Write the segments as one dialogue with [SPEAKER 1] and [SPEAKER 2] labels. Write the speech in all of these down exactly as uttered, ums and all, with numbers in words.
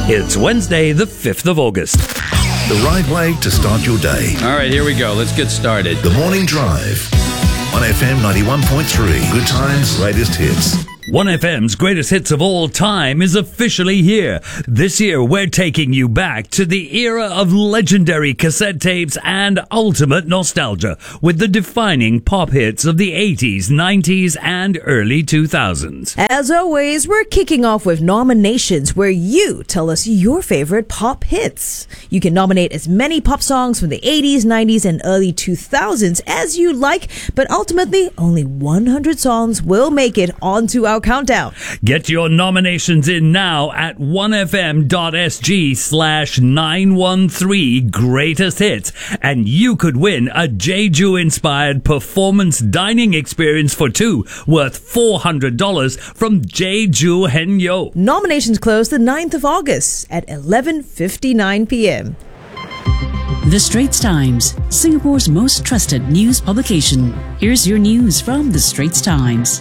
[SPEAKER 1] It's Wednesday, the fifth of August.
[SPEAKER 2] The right way to start your day.
[SPEAKER 3] All right, here we go. Let's get started.
[SPEAKER 2] The Morning Drive on F M ninety-one point three. Good times, latest hits.
[SPEAKER 1] one F M's greatest hits of all time is officially here. This year, we're taking you back to the era of legendary cassette tapes and ultimate nostalgia with the defining pop hits of the eighties, nineties, and early two thousands.
[SPEAKER 4] As always, we're kicking off with nominations where you tell us your favorite pop hits. You can nominate as many pop songs from the eighties, nineties, and early two thousands as you like, but ultimately, only one hundred songs will make it onto our countdown.
[SPEAKER 1] Get your nominations in now at one f m dot s g slash nine one three greatest hits, and you could win a Jeju inspired performance dining experience for two worth four hundred dollars from Jeju Henyo.
[SPEAKER 4] Nominations close the ninth of August at eleven fifty-nine p.m.
[SPEAKER 5] The Straits Times, Singapore's most trusted news publication. Here's your news from The Straits Times.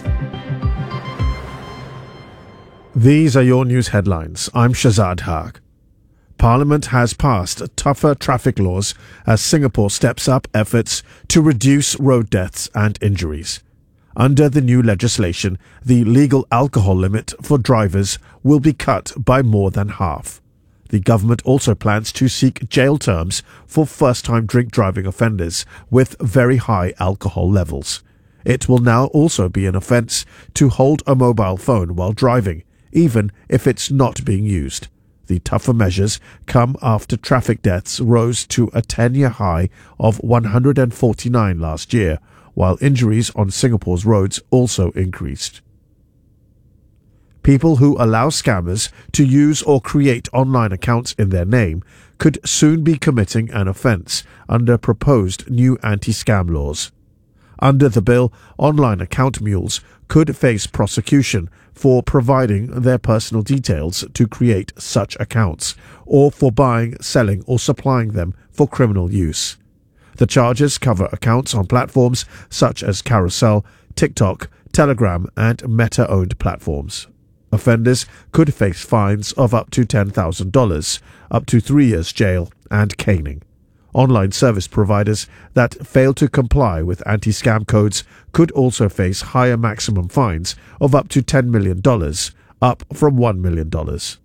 [SPEAKER 6] These are your news headlines. I'm Shazad Haq. Parliament has passed tougher traffic laws as Singapore steps up efforts to reduce road deaths and injuries. Under the new legislation, the legal alcohol limit for drivers will be cut by more than half. The government also plans to seek jail terms for first-time drink driving offenders with very high alcohol levels. It will now also be an offence to hold a mobile phone while driving, even if it's not being used. The tougher measures come after traffic deaths rose to a ten-year high of one hundred forty-nine last year, while injuries on Singapore's roads also increased. People who allow scammers to use or create online accounts in their name could soon be committing an offence under proposed new anti-scam laws. Under the bill, online account mules could face prosecution for providing their personal details to create such accounts, or for buying, selling, or supplying them for criminal use. The charges cover accounts on platforms such as Carousel, TikTok, Telegram, and Meta-owned platforms. Offenders could face fines of up to ten thousand dollars, up to three years jail, and caning. Online service providers that fail to comply with anti-scam codes could also face higher maximum fines of up to ten million dollars, up from one million dollars.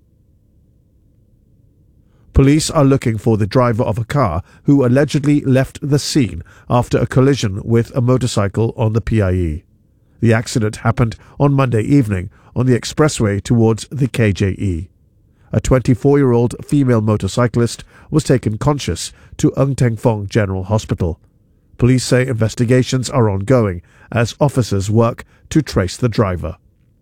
[SPEAKER 6] Police are looking for the driver of a car who allegedly left the scene after a collision with a motorcycle on the P I E. The accident happened on Monday evening on the expressway towards the K J E. A twenty-four-year-old female motorcyclist was taken conscious to Ng Teng Fong General Hospital. Police say investigations are ongoing as officers work to trace the driver.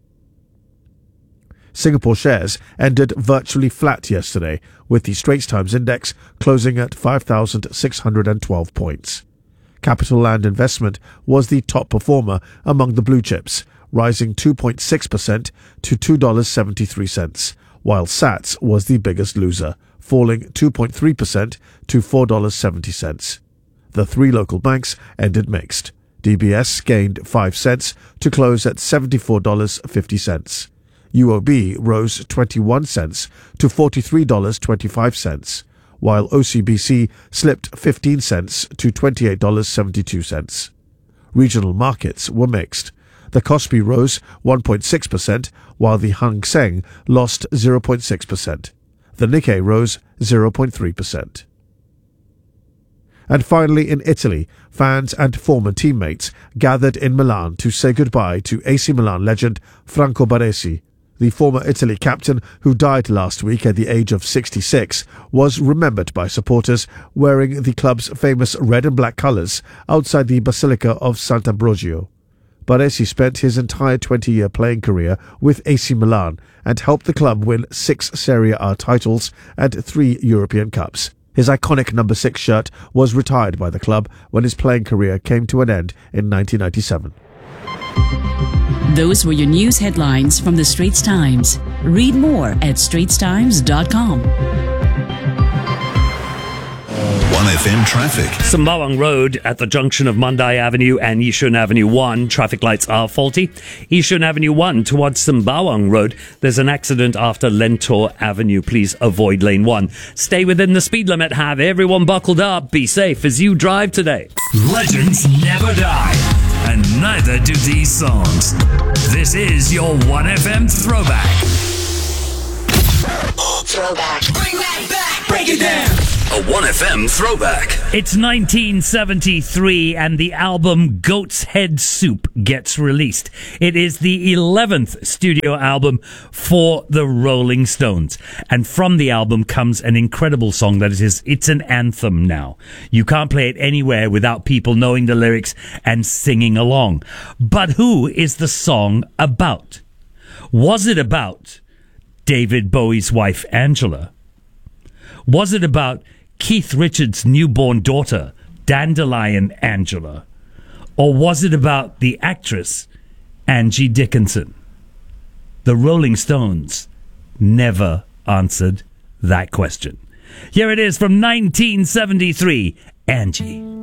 [SPEAKER 6] Singapore shares ended virtually flat yesterday, with the Straits Times Index closing at five thousand six hundred twelve points. Capital Land Investment was the top performer among the blue chips, rising two point six percent to two dollars and seventy-three cents, while S A T S was the biggest loser, falling two point three percent to four dollars and seventy cents. The three local banks ended mixed. D B S gained five cents to close at seventy-four dollars and fifty cents. U O B rose twenty-one cents to forty-three dollars and twenty-five cents, while O C B C slipped fifteen cents to twenty-eight dollars and seventy-two cents. Regional markets were mixed. The Kospi rose one point six percent, while the Hang Seng lost zero point six percent. The Nikkei rose zero point three percent. And finally, in Italy, fans and former teammates gathered in Milan to say goodbye to A C Milan legend Franco Baresi. The former Italy captain, who died last week at the age of sixty-six, was remembered by supporters wearing the club's famous red and black colours outside the Basilica of Sant'Ambrogio. Baresi spent his entire twenty-year playing career with A C Milan and helped the club win six Serie A titles and three European Cups. His iconic number six shirt was retired by the club when his playing career came to an end in nineteen ninety-seven.
[SPEAKER 5] Those were your news headlines from The Straits Times. Read more at straits times dot com.
[SPEAKER 2] one F M traffic.
[SPEAKER 1] Sembawang Road at the junction of Mandai Avenue and Yishun Avenue one. Traffic lights are faulty. Yishun Avenue one towards Sembawang Road. There's an accident after Lentor Avenue. Please avoid lane one. Stay within the speed limit. Have everyone buckled up. Be safe as you drive today.
[SPEAKER 7] Legends never die, and neither do these songs. This is your one F M throwback.
[SPEAKER 8] Throwback. Bring that back. Break it down.
[SPEAKER 7] A one F M throwback.
[SPEAKER 1] It's nineteen seventy-three and the album Goat's Head Soup gets released. It is the eleventh studio album for the Rolling Stones. And from the album comes an incredible song that is, it's an anthem now. You can't play it anywhere without people knowing the lyrics and singing along. But who is the song about? Was it about David Bowie's wife, Angela? Was it about Keith Richards' newborn daughter, Dandelion Angela? Or was it about the actress, Angie Dickinson? The Rolling Stones never answered that question. Here it is from nineteen seventy-three, Angie.